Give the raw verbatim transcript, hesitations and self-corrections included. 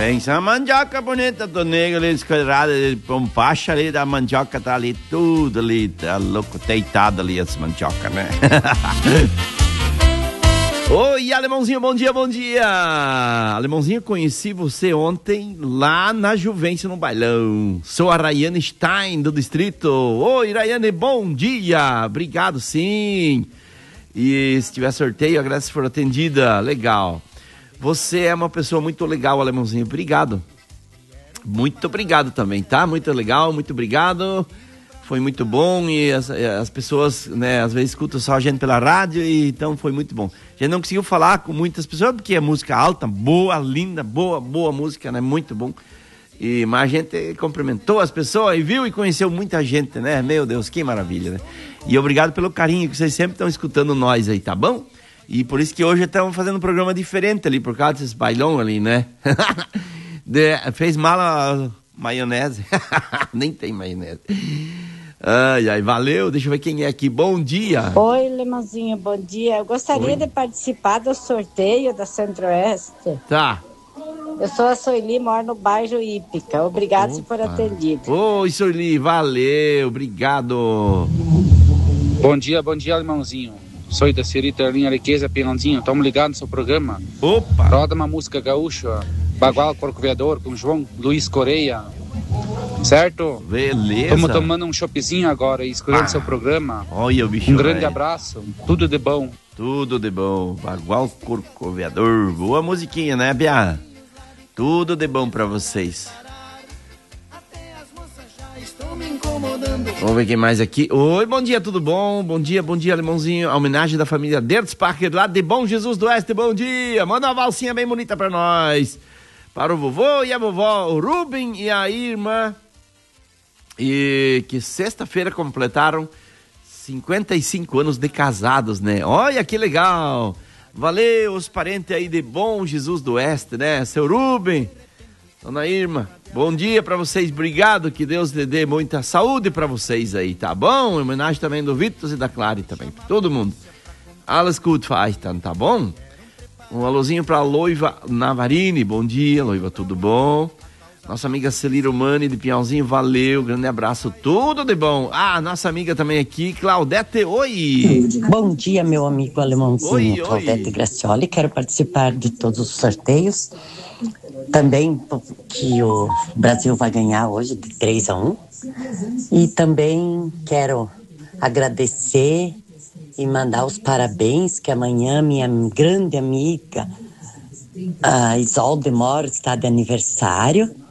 Pensa a mandioca bonita do negro ali, esquadrada, pompacha ali da mandioca, tá ali, tudo ali, tá louco, deitado ali as mandioca, né? Oi, Alemãozinho, bom dia, bom dia! Alemãozinho, conheci você ontem lá na Juvencio, no bailão. Sou a Rayane Stein, do distrito. Oi, Rayane, bom dia! Obrigado, sim. E se tiver sorteio, agradeço por atendida. Legal. Você é uma pessoa muito legal, Alemãozinho. Obrigado. Muito obrigado também, tá? Muito legal, muito obrigado. Foi muito bom e as, as pessoas, né, às vezes escutam só a gente pela rádio e então foi muito bom. A gente não conseguiu falar com muitas pessoas porque é música alta, boa, linda, boa, boa música, né? Muito bom. E, mas a gente cumprimentou as pessoas e viu e conheceu muita gente, né? Meu Deus, que maravilha, né? E obrigado pelo carinho que vocês sempre estão escutando nós aí, tá bom? E por isso que hoje estamos fazendo um programa diferente ali, por causa desse bailão ali, né? De, fez mal a maionese. Nem tem maionese. Ai, ai, valeu. Deixa eu ver quem é aqui. Bom dia. Oi, Lemãozinho, bom dia. Eu gostaria Oi. de participar do sorteio da Centro-Oeste. Tá. Eu sou a Soili, moro no bairro Ípica. Obrigado Opa. por atendido. Oi, Soili, valeu, obrigado. Bom dia, bom dia, Alemãozinho. Sou da Cirita Linha Riqueza, Pinãozinho. Estamos ligados no seu programa. Opa! Roda uma música gaúcha, Bagual Corcoveador, com João Luiz Correia. Certo? Beleza. Estamos tomando um choppzinho agora e escolhendo ah. seu programa. Olha o bicho. Um grande véio. abraço. Tudo de bom. Tudo de bom. Bagual Corcoveador. Boa musiquinha, né, Bia? Tudo de bom pra vocês. Vamos ver quem mais aqui. Oi, bom dia, tudo bom? Bom dia, bom dia, Alemãozinho. A homenagem da família Dertzpacher, lá de Bom Jesus do Oeste, bom dia. Manda uma valsinha bem bonita pra nós. Para o vovô e a vovó, o Rubem e a irmã. E que sexta-feira completaram cinquenta e cinco anos de casados, né? Olha que legal. Valeu, os parentes aí de Bom Jesus do Oeste, né? Seu Rubem, dona Irma, bom dia pra vocês, obrigado, que Deus lhe dê muita saúde pra vocês aí, tá bom? Em homenagem também do Vitor e da Clary também, pra todo mundo. Alles gut, Feistan, tá bom? Um alôzinho pra Loiva Navarini, bom dia, Loiva, tudo bom? Nossa amiga Celira Mani de Pinhalzinho, valeu, grande abraço, tudo de bom. Ah, nossa amiga também aqui, Claudete, oi! Bom dia, meu amigo Alemãozinho, oi, Claudete oi. Gracioli, quero participar de todos os sorteios. Também que o Brasil vai ganhar hoje de três a um. E também quero agradecer e mandar os parabéns que amanhã minha grande amiga a Isolde Moro está de aniversário.